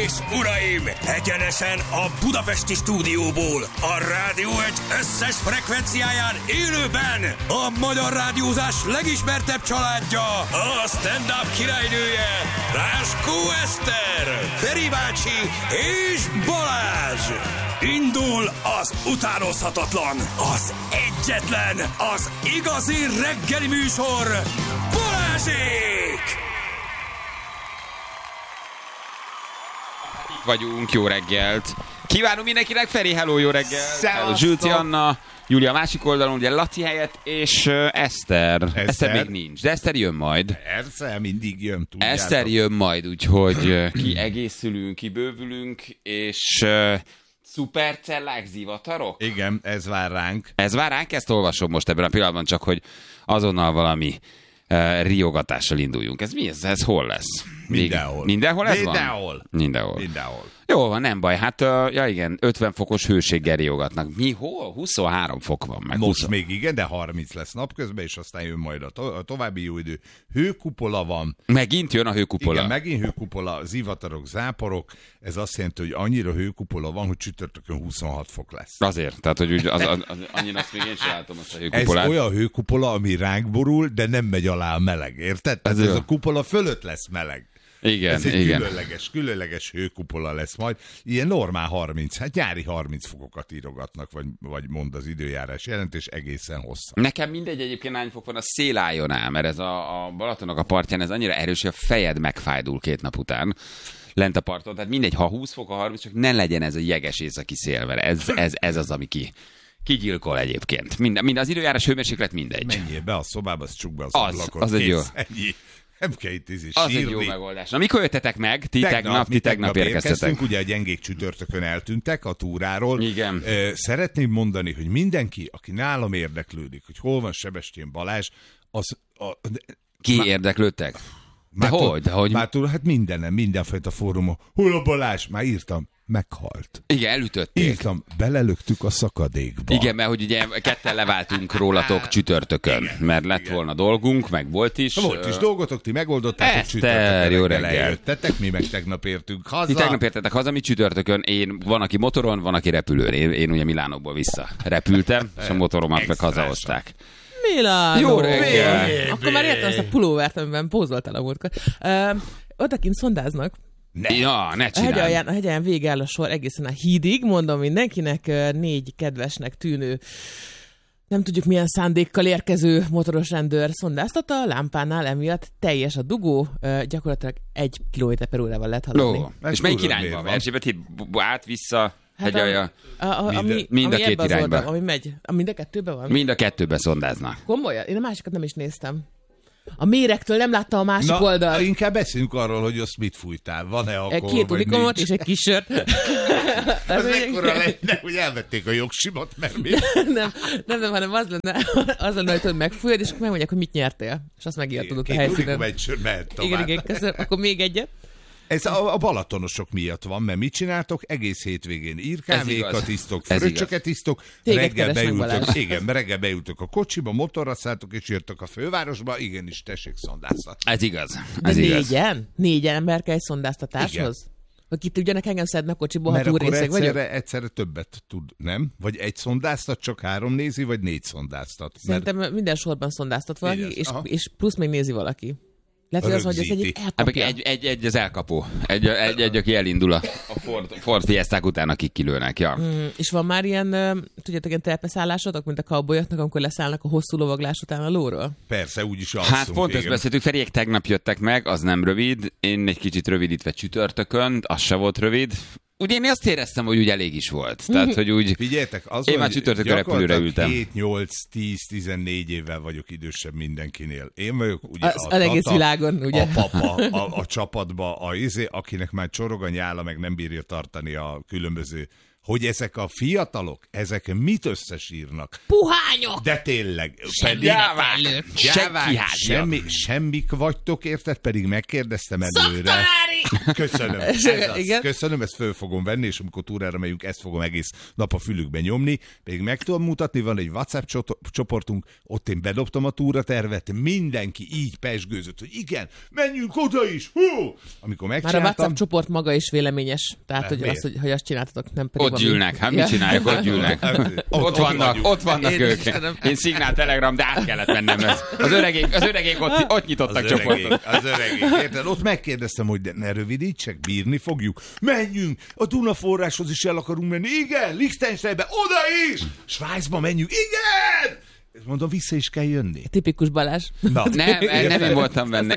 és uraim, egyenesen a budapesti stúdióból, a Rádió Egy összes frekvenciáján élőben a magyar rádiózás legismertebb családja, a stand-up királynője, Ráskó Eszter, Feri bácsi és Balázs. Indul az utánozhatatlan, az egyetlen, az igazi reggeli műsor, Balázsék! Vagyunk, jó reggelt! Kívánunk mindenkinek, Feri, hello, jó reggelt! Hello, Zsülci Anna, Júlia a másik oldalon, ugye Laci helyett, és Eszter. Eszter még nincs, de Eszter jön majd. Persze, mindig jön, tudjátok. Eszter jön majd, úgyhogy kiegészülünk, kibővülünk, és szupercellák, zivatarok? Igen, ez vár ránk. Ez vár ránk, ezt olvasom most ebben a pillanatban, csak hogy azonnal valami riogatással induljunk. Ez mi ez? Ez hol lesz? Mindenhol. Mindenhol ez Mindenhol. van? Mindenhol. Mindenhol. Jó van, nem baj. Hát, ja igen, 50 fokos hőséggel riogatnak. Mi hol? 23 fok van meg. Most még igen, de 30 lesz napközben, és aztán jön majd a további jó idő. Hőkupola van. Megint jön a hőkupola. Igen, megint hőkupola, zivatarok, záporok. Ez azt jelenti, hogy annyira hőkupola van, hogy csütörtökön 26 fok lesz. Azért, tehát hogy annyira azt még én sem látom azt a hőkupolát. Ez olyan hőkupola, ami ránk borul, de nem megy alá a meleg, érted? Ez a kupola fölött lesz meleg. Igen, ez egy igen. különleges hőkupola lesz majd. Ilyen normál 30, hát nyári 30 fokokat írogatnak, vagy mond az időjárás jelentés, egészen hosszú. Nekem mindegy egyébként hány fok van, a szél álljon ám, mert ez a Balatonok a partján, ez annyira erős, hogy a fejed megfájdul 2 nap után lent a parton. Tehát mindegy, ha 20 fok, a 30, csak ne legyen ez a jeges északi szél, mert ez az, ami kigyilkol egyébként. Mind az időjárás hőmérséklet mindegy. Menjél be a szobába, az csukd be az ablakot. Az egy jó. Ennyi. Nem kell itt sírni. Az egy jó megoldás. Na, mikor jöttetek meg? Ti tegnap érkeztetek. Ugye a gyengék csütörtökön eltűntek a túráról. Igen. Szeretném mondani, hogy mindenki, aki nálam érdeklődik, hogy hol van Sebestyén Balázs, az... Ki érdeklődtek? De hogy? Hát mindenfajta fórumon. Hol a Balázs? Már írtam. Meghalt. Igen, elütötték. Írtam, belelöktük a szakadékba. Igen, mert hogy ugye ketten leváltunk rólatok csütörtökön, igen, mert lett volna dolgunk, meg volt is. Volt is dolgotok, ti megoldottátok csütörtökön. Jó reggel. Eljöttetek, mi meg tegnap értünk haza. Ti tegnap értetek haza, mi csütörtökön. Van, aki motoron, van, aki repülőn. Én ugye Milánokból vissza repültem, és a motoromat meg hazahozták. Milánó. Jó reggel. Akkor már értem azt a pulóvert, amiben pózoltál a múltkor. Odakint szondáznak. Ne csinálj. A hegyen vége áll a sor egészen a hídig, mondom mindenkinek, 4 kedvesnek tűnő, nem tudjuk milyen szándékkal érkező motoros rendőr szondáztatta, a lámpánál emiatt teljes a dugó, gyakorlatilag 1 km/órával lehet haladni. És melyik irányba? Erzsébet híd át-vissza? Hát mind a két irányba. Ami megy. Mind a kettőben van? Mind a kettőben szondáznak. Komolyan? Én a másikat nem is néztem. A méregtől nem láttam a másik oldalt. Inkább beszélünk arról, hogy azt mit fújtál. Van-e alkohol, 2 unikomot és egy kis sört. Az ekkora lenne, hogy elvették a jogsimat, mert mi? nem, hanem az lenne, hogy megfújod, és akkor megmondják, hogy mit nyertél. És azt megírtudod a helyszínen. 2 unikom egy sör mehet tovább. Igen, köszönöm. Akkor még egyet. Ez a balatonosok miatt van, mert mit csináltok? Egész hétvégén írkávékat isztok, fröccsöket isztok, reggel beültök a kocsiba, motorra szálltok, és jöttök a fővárosba, igenis, tessék szondáztatni. Ez igaz. De négyen ember kell egy szondáztatáshoz? Vagy ki tudjanak engem szedni a kocsiból, ha túlrészeg vagyok? Mert egyszerre többet tud, nem? Vagy egy szondáztat, csak 3 nézi, vagy 4 szondáztat? Szerintem minden sorban szondáztat valaki, és plusz még nézi valaki. Lehet, hogy az, hogy ez egyik elkapja. Egy az elkapó. Egy, aki elindul a Ford Fiesták után, akik kilőnek. Ja. És van már ilyen, tudjátok, ilyen terpeszállásotok, mint a cowboyoknak, amikor leszállnak a hosszú lovaglás után a lóról? Persze, úgyis alszunk. Hát pont ezt beszéltük, Feriek tegnap jöttek meg, az nem rövid. Én egy kicsit rövidítve csütörtökön, az se volt rövid. Ugye én azt éreztem, hogy úgy elég is volt. Tehát, hogy úgy... Figyeljetek, én már csütörtökön repülőre ültem. 7-8-10-14 évvel vagyok idősebb mindenkinél. Én vagyok ugye az egész világon, ugye? A papa, a csapatba, akinek már csorog a nyála, meg nem bírja tartani a különböző, hogy ezek a fiatalok, ezek mit összesírnak? Puhányok! De tényleg. Gyávák! Semmik vagytok, érted? Pedig megkérdeztem előre. Szaktanári Köszönöm. Köszönöm, ezt föl fogom venni, és amikor túrára megyünk, ezt fogom egész nap a fülükbe nyomni. Még meg tudom mutatni, van egy WhatsApp csoportunk, ott én bedobtam a túratervet, mindenki így pezsgőzött, hogy igen, menjünk oda is, hú! Amikor megcsináltam... Már a WhatsApp csoport maga is véleményes, tehát hogy azt csináltatok, nem pedig... Ott gyűlnek, hát mit csináljuk, ott gyűlnek. Ott vannak ők. Én szignál Telegram, de át kellett mennem. Az öregék ott nyitottak csoportot. Az öregék, érted? Ott megkérdeztem, hogy de ne rövidítsek, bírni fogjuk. Menjünk, a Duna forráshoz is el akarunk menni. Igen, Liechtensteinbe, oda is! Svájcba menjünk, igen! Mondom, vissza is kell jönni. Tipikus Balázs. Nem én voltam benne.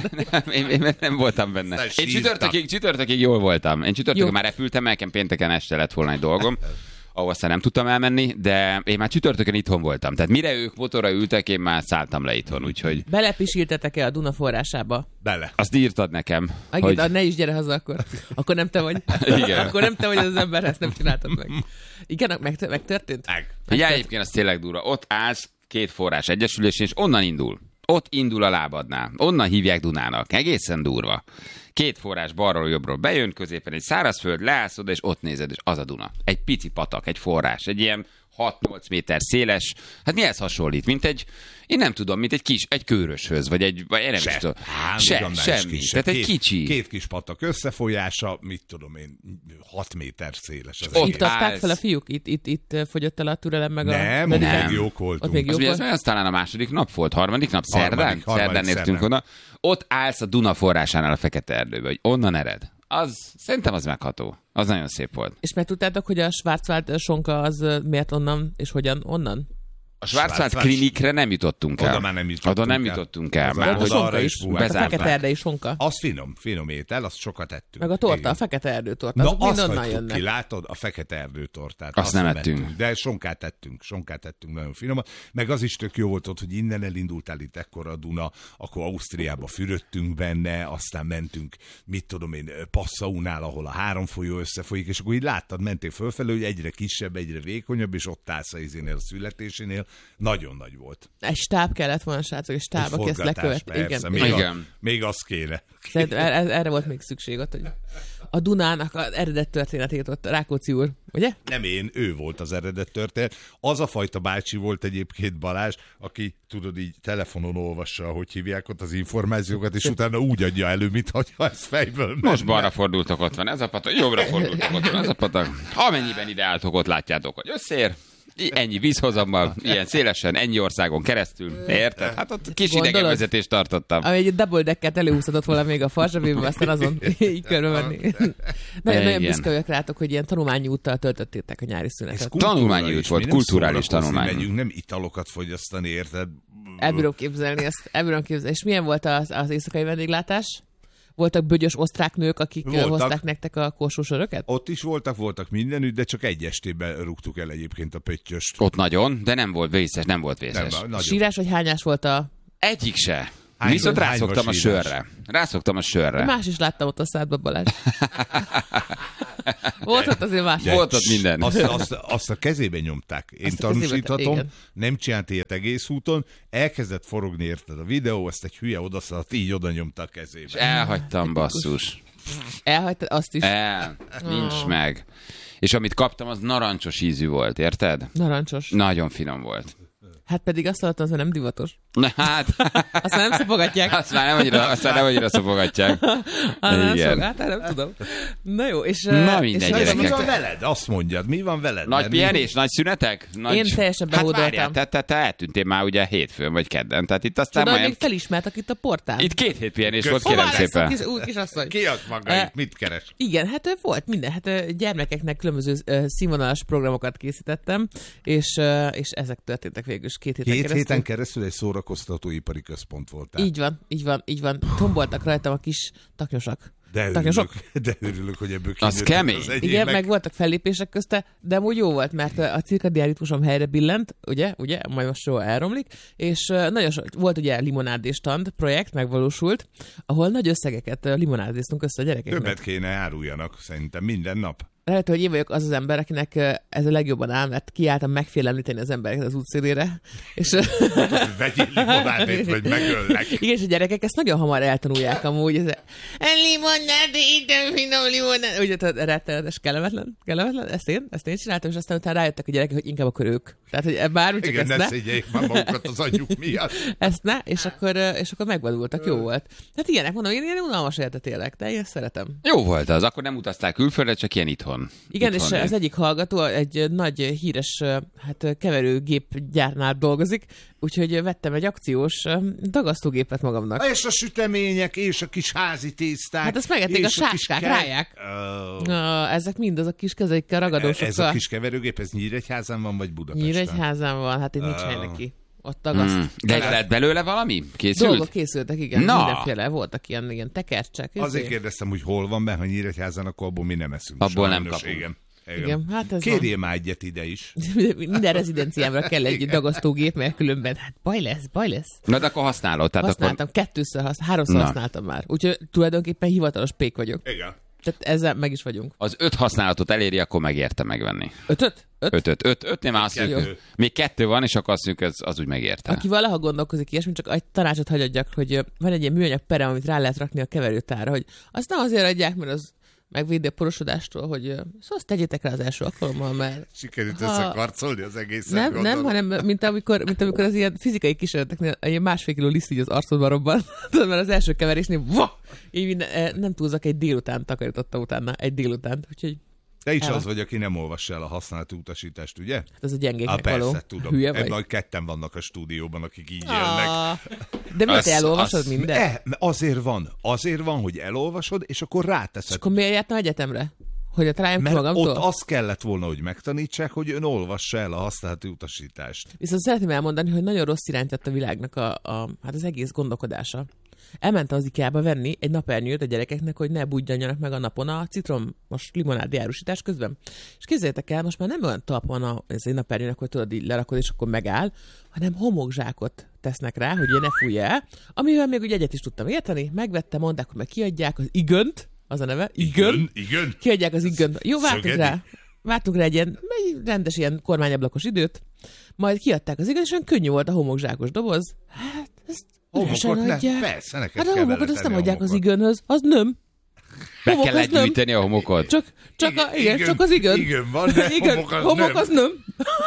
Én nem voltam benne. Én csütörtökig jól voltam. Én csütörtökig már repültem, nekem pénteken este lett volna egy dolgom, ahol aztán nem tudtam elmenni, de én már csütörtökön itthon voltam. Tehát mire ők motorra ültek, én már szálltam le itthon, úgyhogy... Belepisíltetek-e a Duna forrásába? Bele. Azt írtad nekem. Hogy... Ne is gyere haza akkor. Akkor nem te vagy. Igen. Akkor nem te vagy az ember, ezt nem csináltad meg. Igen, megtörtént? Ugye egyébként az tényleg durva. Ott állsz két forrás egyesülésén, és onnan indul. Ott indul a lábadnál. Onnan hívják Dunának. Egészen durva. Két forrás balról jobbról bejön, középen egy szárazföld, leállsz oda, és ott nézed, és az a Duna. Egy pici patak, egy forrás, egy ilyen 6-8 méter széles. Hát mihez hasonlít? Mint egy, én nem tudom, mint egy kőröshöz, vagy nem is tudom. Semmi. Tehát egy kicsi. Két kis patak összefolyása, mit tudom én, 6 méter széles. Itt adták fel a fiúk? Itt fogyott el a türelem meg nem, a... Nem, jók voltunk. Az talán a második nap volt, harmadik nap, szerdán értünk oda. Ott állsz a Duna forrásánál a Fekete Erdőbe, hogy onnan ered. Szerintem az megható. Az nagyon szép volt. És meg tudtátok, hogy a Schwarzwald sonka az miért onnan, és hogyan onnan? A Schwarzwald klinikre nem jutottunk el. Oda nem jutottunk el. Már hogy sonka is. A Fekete Erdei sonka. Az finom étel, azt sokat ettünk. Meg a torta, a Fekete Erdő torta. Na azt hagytuk ki, látod, a Fekete Erdő tortát. Azt nem ettünk. De sonkát ettünk nagyon finomat. Meg az is tök jó volt ott, hogy innen elindultál itt ekkora a Duna, akkor Ausztriába fürödtünk benne, aztán mentünk, mit tudom én, Passaunál, ahol a 3 folyó összefolyik, és akkor így láttad, mentél fölfelé, hogy egyre kisebb, egyre vékonyabb, és ott állsz a születésénél. Nagyon nagy volt. Egy stáb kellett volna, srácok, egy stáb, aki ezt lekövet. Igen. Még az kéne. Szerintem erre volt még szükség ott, hogy a Dunának az eredet történetét ott Rákóczi úr, ugye? Nem én, ő volt az eredet történet. Az a fajta bácsi volt egyébként Balázs, aki tudod így telefonon olvassa, hogy hívják ott az információkat, és utána úgy adja elő, mintha ez fejből menne. Most balra fordultok, ott van ez a patak, jobbra fordultok, ott van ez a patak. Amennyiben ide álltok, ott látjátok, hogy összér. Ennyi vízhozammal, ilyen szélesen, ennyi országon keresztül. Érted? Hát ott kis idegenvezetést tartottam. Ami egy double decket előhúzhatott volna még a Farsabébe, aztán azon így körbe menni. Nagyon büszke vagyok rátok, hogy ilyen tanulmányi úttal töltöttétek a nyári szünetet. Tanulmányi út volt, kulturális tanulmány. Megyünk, nem italokat fogyasztani, érted? Elbírom képzelni. És milyen volt az éjszakai vendéglátás? Voltak bögyös osztrák nők, akik hozták nektek a korsósöröket? Ott is voltak mindenütt, de csak egy estében rúgtuk el egyébként a pöttyöst. Ott nagyon, de nem volt vészes. Sírás vagy hányás volt a... Egyik se. Viszont rászoktam a sörre. Más is láttam ott a szádba, Balázs. Volt ott azért más. Volt ott minden. Azt a kezében nyomták. Én tanúsíthatom, nem csinált ilyet egész úton, elkezdett forogni, érted a videó, azt egy hülye odaszaladt, így oda nyomta a kezébe. És elhagytam, basszus. Elhagytad azt is? Nincs meg. És amit kaptam, az narancsos ízű volt, érted? Narancsos. Nagyon finom volt. Hát pedig azt hallottam, hogy nem divatos. Hát. Azt már nem szopogatják. Azt már nem annyira szopogatják. Igen. Hát nem tudom. Na jó, és... Na mindegy, gyerekek. Mi van veled? Azt mondjad, mi van veled? Nagy pihenés, nagy szünetek? Én teljesen behódoltam. Hát várjál, te eltűntél már ugye hétfőn vagy kedden. Tehát itt aztán majd... még felismertek itt a portán. Itt 2 hét pihenés volt, kérem szépen. Kisasszony. Ki az maga? Mit keres? Igen, hát volt minden. Hát gyermekeknek különböző színvonalas programokat készítettem, és ezek történtek végül is 2 héten keresztül. 2 héten keresztül egy szórakoztatóipari központ voltál. Így van. Tomboltak rajtam a kis taknyosak. De örülök, hogy ebből kinőtt. Az kemény. Igen, meg voltak fellépések közte, de amúgy jó volt, mert a cirkadián ritmusom helyre billent, ugye, majd most jól elromlik, és nagyon volt ugye limonádéstand projekt, megvalósult, ahol nagy összegeket limonádéztunk össze a gyerekeknek. Többet kéne áruljanak, szerintem minden nap. Lehet, hogy én vagyok az ember, akinek ez a legjobban áll, mert kiálltam megfélemlíteni az embereket az útszélére. És vegyél limonádét, vagy megöllek. Igen, és a gyerekek ezt nagyon hamar eltanulják amúgy. Limonádé, itt finom limonádé. Ugye, rettenetes, kellemetlen. Ezt én csináltam, és aztán utána rájöttek a gyerekek, hogy inkább akkor ők. Tehát, hogy bármi csak igen, ezt ne szégyeljék már magukat az anyjuk miatt. Ezt ne, és akkor megvadultak, jó volt. Hát ilyenek, mondom, én ilyen unalmas életet élek, de én ezt szeretem. Jó volt az, akkor nem utaztál külföldre, csak ilyen itthon. Igen, itthon és az egyik hallgató egy nagy híres keverőgépgyárnál dolgozik, úgyhogy vettem egy akciós dagasztógépet magamnak. És a sütemények, és a kis házi tészták. Hát azt megették a sáskák, ráják. Ezek mind azok kis kezeikkel, ragadósokkal. Ez a kis keverőgép, ez Nyíregyházán van, vagy Budapesten? Nyíregyházán van, hát itt nincs hely neki. Ott tagaszt. De lett belőle valami? Készült? Dolgok készültek, igen. Mindenféle voltak ilyen tekercsek. Azért kérdeztem, hogy hol van be, ha Nyíregyházán, akkor abból mi nem eszünk. Abból nem kapunk. Igen, hát ez kérjél már egyet ide is. Minden rezidenciámra kell egy dagasztógép, mert különben hát baj lesz. Na, de akkor használod. Tehát használtam, háromszor használtam már. Úgyhogy tulajdonképpen hivatalos pék vagyok. Igen. Tehát ezzel meg is vagyunk. Az 5 használatot eléri, akkor megérte megvenni. 5-5 nem azt mondjuk. Még 2 van, és akkor azt mondjuk, az úgy megérte. Aki valaha gondolkozik ilyesmi, csak egy tanácsot hagyjak, hogy van egy ilyen műanyag perem, amit rá lehet rakni a keverőtárra, hogy azt nem azért adják, mert az megvédi a porosodástól, hogy szóval azt tegyétek rá az első alkalommal, mert... Sikerült összekarcolni az egészen. Nem, hanem mint amikor az ilyen fizikai kísérleteknél ilyen 1,5 kiló liszt így az arcodban robban, mert az első keverésnél így minden, nem túlzak, egy délután takarította utána, úgyhogy... Te is az vagy, aki nem olvassa el a használati utasítást, ugye? Hát ez a gyengéknek való. Persze, tudom. Hülye vagy? Ebben ketten vannak a stúdióban, akik így élnek. De miért elolvasod mindent? Azért van, hogy elolvasod, és akkor ráteszed. És akkor miért jártam egyetemre? Hogy találjam ki magamtól? Ott az kellett volna, hogy megtanítsák, hogy ön olvassa el a használati utasítást. Viszont szeretném elmondani, hogy nagyon rossz irányt vett a világnak hát az egész gondolkodása. Elmentem az IKEA-ba venni egy napernyőt a gyerekeknek, hogy ne budjanjanak meg a napon a citromos limonádi árusítás közben. És képzeljétek el, most már nem olyan talp van ez egy napernyőnek, hogy tudod, így lerakod, és akkor megáll, hanem homokzsákot tesznek rá, hogy ne fújja el, amivel még ugye egyet is tudtam érteni, megvettem, mondták, hogy meg kiadják az igönt, az a neve, igen. Kiadják az igönt. Jó, vártunk rá egy ilyen rendes ilyen kormányablakos időt, majd kiadták az igönt, és olyan könnyű volt a homokzsákos doboz. Hát, ezt homokot nem, persze, neked hát a homokot azt nem adják az igönhöz, az nem. Be kellett gyűjteni a homokot. Csak az igön. Igen van, de homok az nem.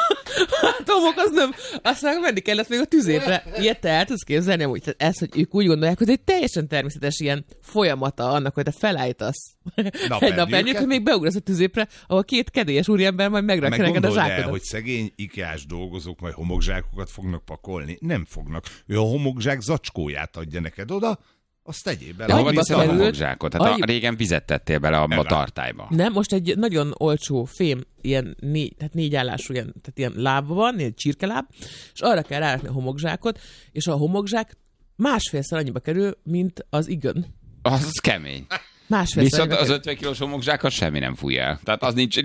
Hát homok az nem. Aztán menni kellett még a tüzépre. Ilyet te el tudsz képzelni, amúgy ez, hogy ők úgy gondolják, hogy egy teljesen természetes ilyen folyamata annak, hogy te felállítasz egy napernyőt, hogy még beugrasz a tüzépre, ahol 2 kedélyes úriember majd megrakja neked a zsákodat. El, hogy szegény IKEA-s dolgozók majd homokzsákokat fognak pakolni. Nem fognak. Ő a homokzsák zacskóját adja neked oda, azt tegyél bele. Hova viszed a homokzsákot? Hát régen vizet tettél bele a tartályba. Nem, most egy nagyon olcsó fém, ilyen 4 állású, tehát ilyen láb van, egy csirkeláb, és arra kell rárakni a homokzsákot, és a homokzsák 1,5-szer annyiba kerül, mint az igön. Az kemény. Viszont az 50 kilós homokzsák, az semmi nem fúj el. Tehát az nincs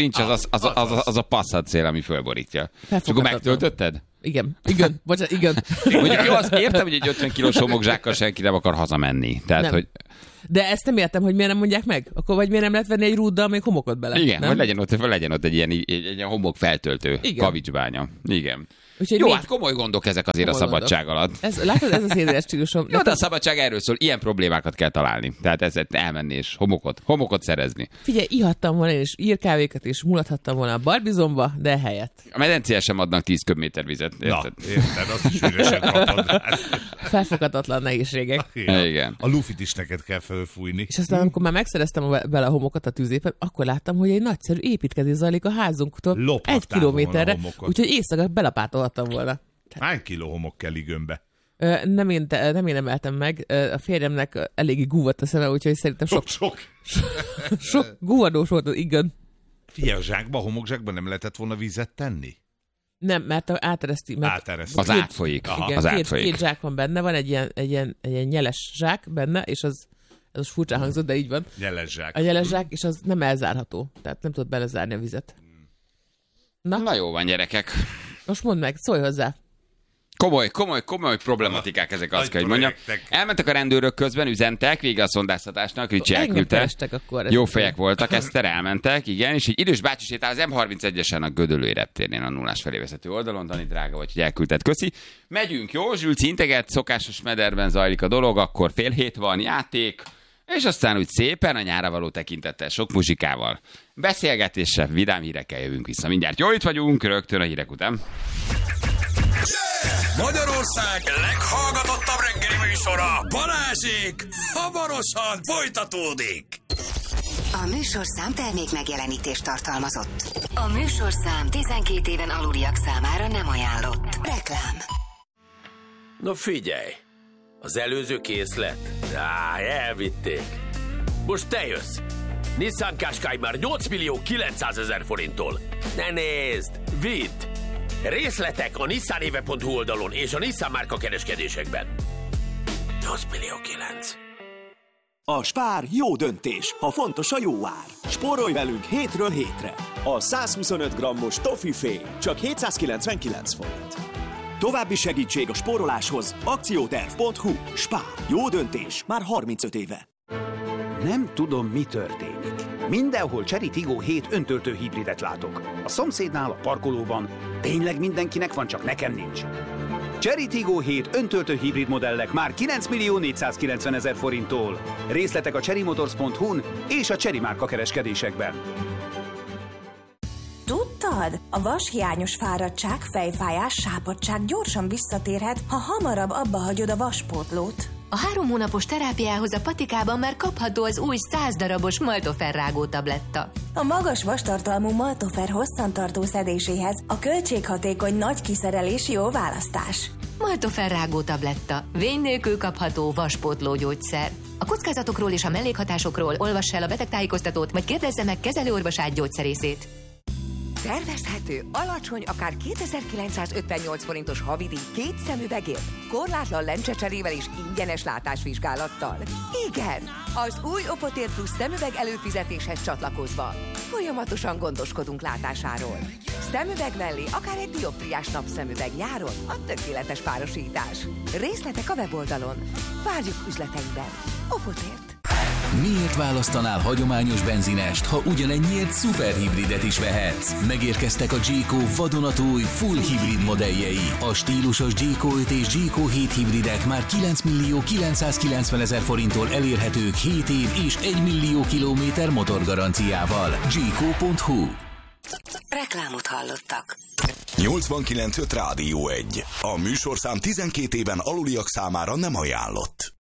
az a passzat cél, ami fölborítja. És akkor megtöltötted? Igen. Bocsánat, igen. Mondjuk jó, azt értem, hogy egy 50 kilós homokzsákkal senki nem akar hazamenni. Tehát, nem. Hogy... De ezt nem értem, hogy miért nem mondják meg. Akkor vagy miért nem lehet venni egy rúddal még homokot bele? Igen, vagy legyen ott egy ilyen homok feltöltő kavicsbánya. Igen. Úgyhogy jó, hát komoly gondok ezek azért a szabadság alatt. Látod, ez az édes stílusom. Jó, de a szabadság erről szól, ilyen problémákat kell találni. Tehát ezért elmenni és homokot szerezni. Figyelj, ihattam volna és írkávékat, és mulathattam volna a barbizomba, de helyett. A medencéje sem adnak 10 köbméter vizet. Érted, azt is üresen kapod. Felfoghatatlan nehézségek. Igen. A lufit is neked kell fölfújni. És aztán, amikor már megszereztem bele a homokat a tűzépen, akkor láttam, hogy egy nagyszerű építkezés zajlik a házunktól 1 kilométerre, úgyhogy éjszaka belapátolhattam volna. Hány kiló homok kell igönbe? Nem én emeltem meg. A férjemnek eléggé gúvadt a szeme, úgyhogy szerintem sok gúvadós volt az igen. Figyelj, a zsákba, a homokzsákba nem lehetett volna vizet tenni? Nem, mert átereszti. Az átfolyik. Igen, két zsák van benne, van egy ilyen nyeles zsák benne, és ez furcsán hangzott, de így van. Nyeles zsák. A nyeles zsák, és az nem elzárható. Tehát nem tudod belezárni a vizet. Na jó van, gyerekek. Most mondd meg, szólj hozzá. Komoly problematikák ezek, azt kell, hogy mondjam. Elmentek a rendőrök közben, üzentek, vége a szondáztatásnak, Ricsi elküldte. Jó fejek voltak, Eszter, elmentek, igen, és egy idős bácsi sétál az M31-esen a Gödöllői reptérnél a nullás felé vezető oldalon. Dani, drága vagy, hogy elküldted, köszi. Megyünk, jó? Zsülci integet, szokásos mederben zajlik a dolog, akkor 6:30 van, játék, és aztán úgy szépen a nyára való tekintettel, sok muzsikával, beszélgetéssel, vidám hírekkel jövünk vissza. Mindjárt jó, itt vagyunk, rögtön a hírek után. Magyarország leghallgatottabb reggeli műsora, Balázsék, hamarosan folytatódik. A műsorszám termék megjelenítést tartalmazott. A műsorszám 12 éven aluliak számára nem ajánlott. Reklám. Na figyelj, az előző készlet? Elvitték. Most te jössz. Nissan Qashqai már 8.900.000 forinttól. Ne nézd, vidd! Részletek a nissanéve.hu oldalon és a Nissan márka kereskedésekben. 8.900.000. A Spár jó döntés, ha fontos a jó ár. Spórolj velünk hétről hétre. A 125 grammos toffifé csak 799 forint. További segítség a spóroláshoz akcióterv.hu. Spár. Jó döntés már 35 éve. Nem tudom, mi történik. Mindenhol Chery Tiggo 7 öntöltő hibridet látok. A szomszédnál, a parkolóban. Tényleg mindenkinek van, csak nekem nincs. Chery Tiggo 7 öntöltő hibrid modellek már 9.490.000 forinttól. Részletek a cherrymotors.hu-n és a Chery márka kereskedésekben. Tudtad? A vashiányos fáradtság, fejfájás, sápadtság gyorsan visszatérhet, ha hamarabb abba hagyod a vaspótlót. A 3 hónapos terápiához a patikában már kapható az új 100 darabos Maltofer rágó tabletta. A magas vastartalmú Maltofer hosszantartó szedéséhez a költséghatékony nagy kiszerelés jó választás. Maltofer rágó tabletta. Vény nélkül kapható vaspótló gyógyszer. A kockázatokról és a mellékhatásokról olvass el a betegtájékoztatót, vagy kérdezze meg kezelőorvosát gyógyszerészét. Tervezhető, alacsony, akár 2958 forintos havidíj 2 szemüvegért, korlátlan lencsecserével és ingyenes látásvizsgálattal. Igen, az új Opotér Plus szemüveg előfizetéshez csatlakozva. Folyamatosan gondoskodunk látásáról. Szemüveg mellé akár egy dioptriás napszemüveg nyáron a tökéletes párosítás. Részletek a weboldalon. Várjuk üzleteinkben. Opotért. Miért választanál hagyományos benzinest, ha ugyanennyiért szuperhibridet is vehetsz? Megérkeztek a G-Co vadonatúj full hibrid modelljei. A stílusos G-Co 5 és G-Co 7 hibridek már 9.990.000 forinttól elérhetők 7 év és 1 millió kilométer motorgaranciával. G-Co.hu. Reklámot hallottak. 89.5 Rádió 1. A műsorszám 12 éven aluliak számára nem ajánlott.